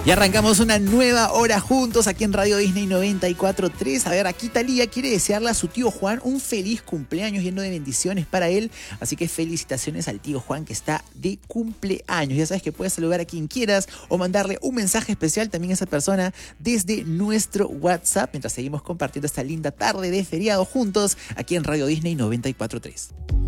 Y arrancamos una nueva hora juntos aquí en Radio Disney 94.3. A ver, aquí Thalía quiere desearle a su tío Juan un feliz cumpleaños lleno de bendiciones para él. Así que felicitaciones al tío Juan que está de cumpleaños. Ya sabes que puedes saludar a quien quieras o mandarle un mensaje especial también a esa persona desde nuestro WhatsApp. Mientras seguimos compartiendo esta linda tarde de feriado juntos aquí en Radio Disney 94.3.